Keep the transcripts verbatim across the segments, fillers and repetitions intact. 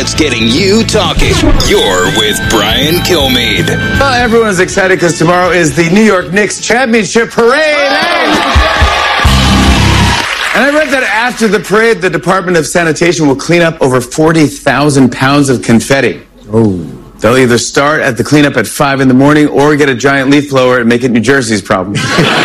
that's getting you talking. You're with Brian Kilmeade. Well, everyone's excited because tomorrow is the New York Knicks championship parade. And I read that after the parade, the Department of Sanitation will clean up over forty thousand pounds of confetti. Oh. They'll either start at the cleanup at five in the morning or get a giant leaf blower and make it New Jersey's problem.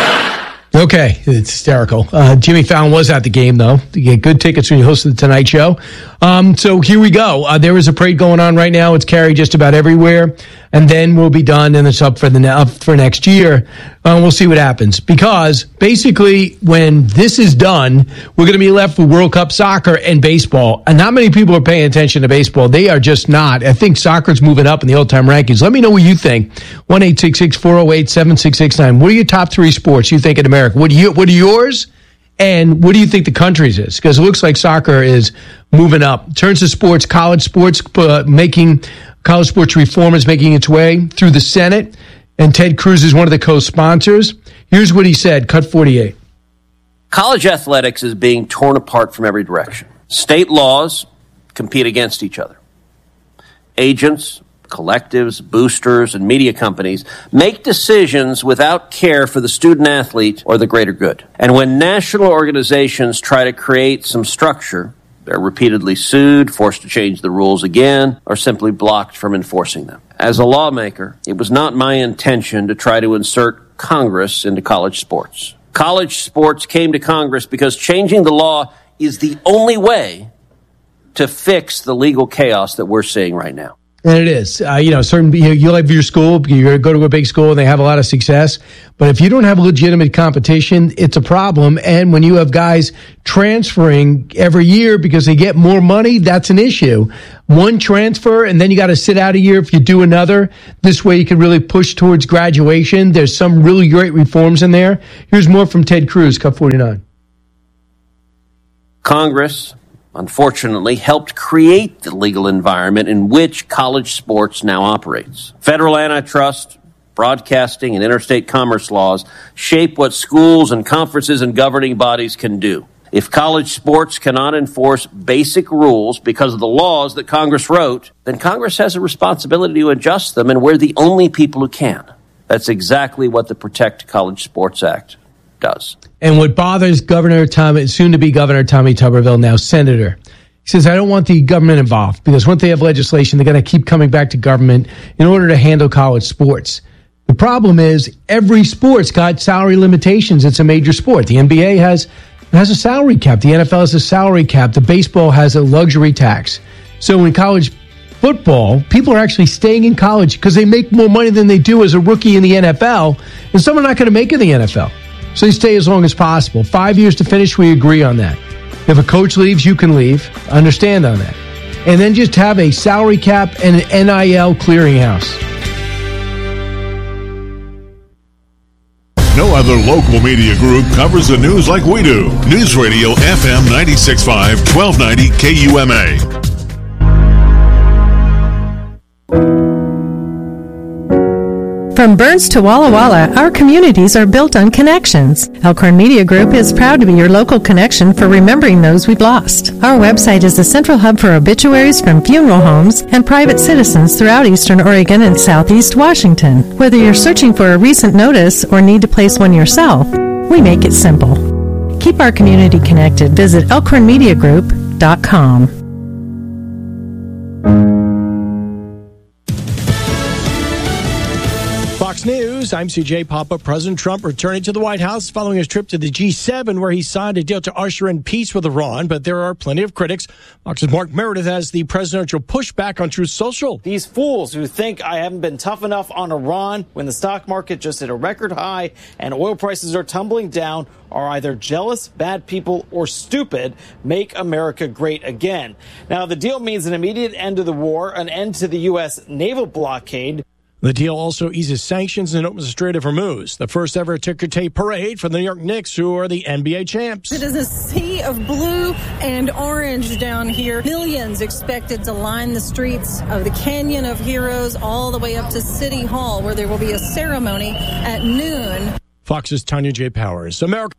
Okay, it's hysterical. Uh, Jimmy Fallon was at the game, though. You get good tickets when you hosted the Tonight Show. Um, so here we go. Uh, there is a parade going on right now. It's carried just about everywhere. And then we'll be done, and it's up for the up for next year. Uh, we'll see what happens. Because basically, when this is done, we're going to be left with World Cup soccer and baseball. And not many people are paying attention to baseball. They are just not. I think soccer's moving up in the all-time rankings. Let me know what you think. one eight six six, four oh eight, seven six six nine. What are your top three sports you think in America? What are, you, what are yours? And what do you think the country's is? Because it looks like soccer is moving up. In terms of sports, college sports, uh, making college sports reform is making its way through the Senate. And Ted Cruz is one of the co-sponsors. Here's what he said, cut forty-eight. College athletics is being torn apart from every direction. State laws compete against each other. Agents, collectives, boosters, and media companies make decisions without care for the student athlete or the greater good. And when national organizations try to create some structure, they're repeatedly sued, forced to change the rules again, or simply blocked from enforcing them. As a lawmaker, it was not my intention to try to insert Congress into college sports. College sports came to Congress because changing the law is the only way to fix the legal chaos that we're seeing right now. And it is. Uh, you know, certain you know, you'll have your school, you go to a big school and they have a lot of success. But if you don't have legitimate competition, it's a problem. And when you have guys transferring every year because they get more money, that's an issue. One transfer and then you got to sit out a year if you do another. This way you can really push towards graduation. There's some really great reforms in there. Here's more from Ted Cruz, Cup forty-nine. Congress, unfortunately, helped create the legal environment in which college sports now operates. Federal antitrust, broadcasting, and interstate commerce laws shape what schools and conferences and governing bodies can do. If college sports cannot enforce basic rules because of the laws that Congress wrote, then Congress has a responsibility to adjust them, and we're the only people who can. That's exactly what the Protect College Sports Act does. And what bothers Governor Tommy, soon-to-be Governor Tommy Tuberville, now Senator, he says, I don't want the government involved because once they have legislation, they're going to keep coming back to government in order to handle college sports. The problem is every sport's got salary limitations. It's a major sport. The N B A has has a salary cap. The N F L has a salary cap. The baseball has a luxury tax. So in college football, people are actually staying in college because they make more money than they do as a rookie in the N F L, and some are not going to make it in the N F L. So they stay as long as possible. Five years to finish, we agree on that. If a coach leaves, you can leave. Understand on that. And then just have a salary cap and an N I L clearinghouse. No other local media group covers the news like we do. News Radio F M ninety-six point five, twelve ninety K U M A. From Burns to Walla Walla, our communities are built on connections. Elkhorn Media Group is proud to be your local connection for remembering those we've lost. Our website is the central hub for obituaries from funeral homes and private citizens throughout Eastern Oregon and Southeast Washington. Whether you're searching for a recent notice or need to place one yourself, we make it simple. Keep our community connected. Visit elkhorn media group dot com. Fox News, I'm C J Papa. President Trump returning to the White House following his trip to the G seven, where he signed a deal to usher in peace with Iran. But there are plenty of critics. Fox's Mark Meredith has the presidential pushback on Truth Social. These fools who think I haven't been tough enough on Iran when the stock market just hit a record high and oil prices are tumbling down are either jealous, bad people, or stupid. Make America great again. Now, the deal means an immediate end to the war, an end to the U S naval blockade. The deal also eases sanctions and opens the Strait of Hormuz. The first ever ticker tape parade for the New York Knicks, who are the N B A champs. It is a sea of blue and orange down here. Millions expected to line the streets of the Canyon of Heroes all the way up to City Hall, where there will be a ceremony at noon. Fox's Tanya J. Powers. America.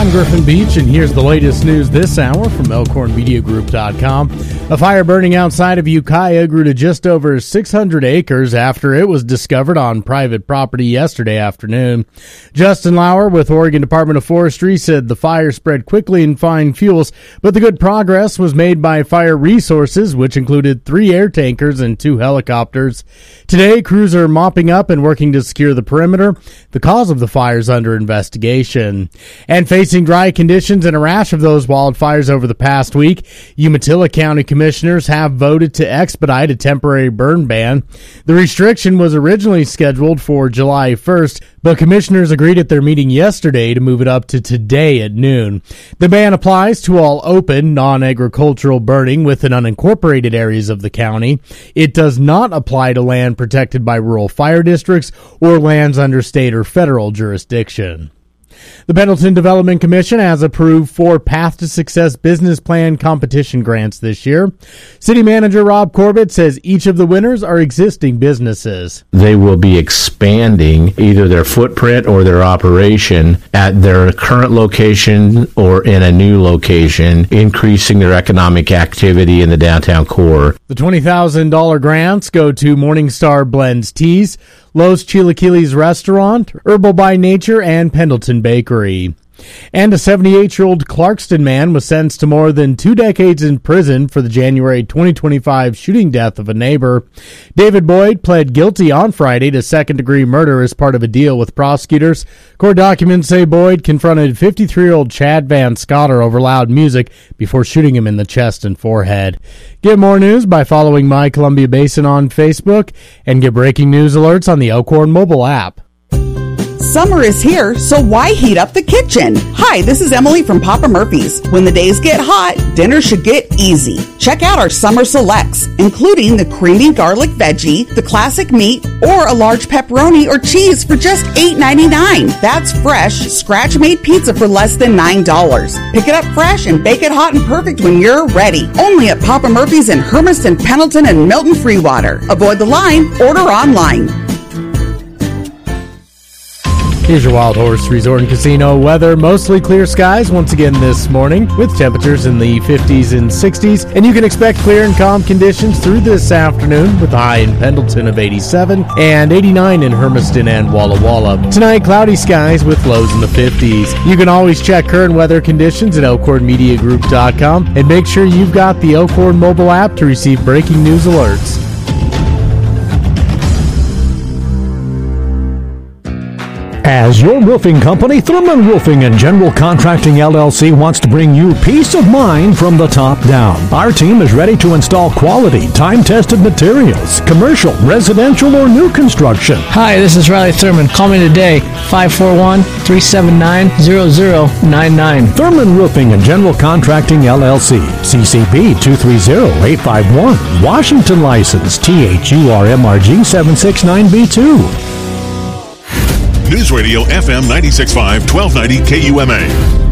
I'm Griffin Beach, and here's the latest news this hour from elkhorn media group dot com. A fire burning outside of Ukiah grew to just over six hundred acres after it was discovered on private property yesterday afternoon. Justin Lauer with Oregon Department of Forestry said the fire spread quickly in fine fuels, but the good progress was made by fire resources, which included three air tankers and two helicopters. Today, crews are mopping up and working to secure the perimeter. The cause of the fire is under investigation. And facing dry conditions and a rash of those wildfires over the past week, Umatilla County commissioners have voted to expedite a temporary burn ban. The restriction was originally scheduled for July first, but commissioners agreed at their meeting yesterday to move it up to today at noon. The ban applies to all open, non-agricultural burning within unincorporated areas of the county. It does not apply to land protected by rural fire districts or lands under state or federal jurisdiction. The Pendleton Development Commission has approved four Path to Success business plan competition grants this year. City Manager Rob Corbett says each of the winners are existing businesses. They will be expanding either their footprint or their operation at their current location or in a new location, increasing their economic activity in the downtown core. The twenty thousand dollars grants go to Morningstar Blends Teas, Lowe's Chilaquiles Restaurant, Herbal by Nature, and Pendleton Bakery. And a seventy-eight-year-old Clarkston man was sentenced to more than two decades in prison for the January twenty twenty-five shooting death of a neighbor. David Boyd pled guilty on Friday to second-degree murder as part of a deal with prosecutors. Court documents say Boyd confronted fifty-three-year-old Chad Van Scotter over loud music before shooting him in the chest and forehead. Get more news by following My Columbia Basin on Facebook and get breaking news alerts on the Elkhorn mobile app. Summer is here, so why heat up the kitchen? Hi, this is Emily from Papa Murphy's. When the days get hot, dinner should get easy. Check out our summer selects, including the creamy garlic veggie, the classic meat, or a large pepperoni or cheese for just eight ninety-nine. That's fresh, scratch-made pizza for less than nine dollars. Pick it up fresh and bake it hot and perfect when you're ready. Only at Papa Murphy's in Hermiston, Pendleton, and Milton Freewater. Avoid the line, order online. Here's your Wild Horse Resort and Casino weather. Mostly clear skies once again this morning with temperatures in the fifties and sixties. And you can expect clear and calm conditions through this afternoon with a high in Pendleton of eighty-seven and eighty-nine in Hermiston and Walla Walla. Tonight, cloudy skies with lows in the fifties. You can always check current weather conditions at elkhorn media group dot com and make sure you've got the Elkhorn mobile app to receive breaking news alerts. As your roofing company, Thurman Roofing and General Contracting L L C wants to bring you peace of mind from the top down. Our team is ready to install quality, time-tested materials, commercial, residential, or new construction. Hi, this is Riley Thurman. Call me today, five four one, three seven nine, zero zero nine nine. Thurman Roofing and General Contracting L L C, C C B two three zero eight five one, Washington license, T H U R M R G seven six nine B two. News Radio F M ninety-six point five, twelve ninety K U M A.